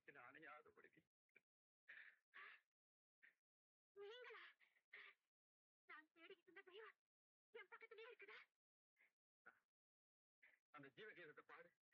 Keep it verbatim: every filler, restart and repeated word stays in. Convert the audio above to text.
என்ன அணையாத முடிவி. நீங்களா? நான் தேடிக்கிட்டு இருந்த தெய்வம் என் பக்கத்திலே இருக்குதா? அந்த ஜீவகீதத்தை பாடு.